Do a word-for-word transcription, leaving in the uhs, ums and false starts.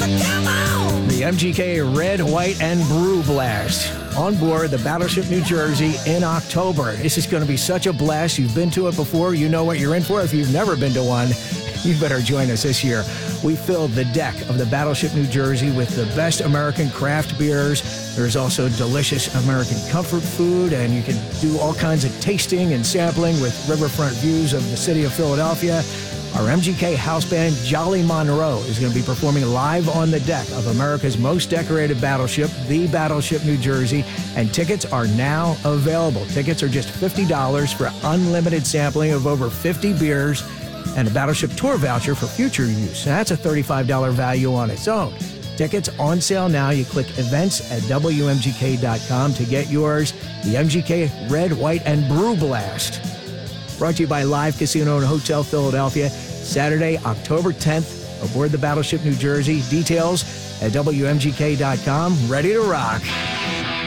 So come on! The M G K Red, White, and Brew Blast on board the Battleship New Jersey in October. This is going to be such a blast. You've been to it before. You know what you're in for. If you've never been to one, you better join us this year. We filled the deck of the Battleship New Jersey with the best American craft beers. There's also delicious American comfort food, and you can do all kinds of tasting and sampling with riverfront views of the city of Philadelphia. Our M G K house band, Jolly Monroe, is going to be performing live on the deck of America's most decorated battleship, the Battleship New Jersey, and tickets are now available. Tickets are just fifty dollars for unlimited sampling of over fifty beers and a Battleship tour voucher for future use. Now, that's a thirty-five dollars value on its own. Tickets on sale now. You click events at W M G K dot com to get yours. The M G K Red, White, and Brew Blast. Brought to you by Live Casino and Hotel Philadelphia. Saturday, October tenth, aboard the Battleship New Jersey. Details at W M G K dot com. Ready to rock.